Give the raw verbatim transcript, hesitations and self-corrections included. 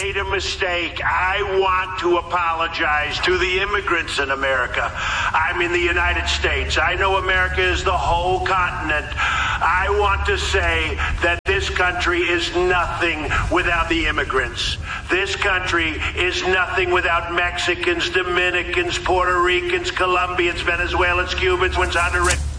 made a mistake. I want to apologize to the immigrants in America. I'm in the United States. I know America is the whole continent. I want to say that this country is nothing without the immigrants. This country is nothing without Mexicans, Dominicans, Puerto Ricans, Colombians, Venezuelans, Cubans, Honduras.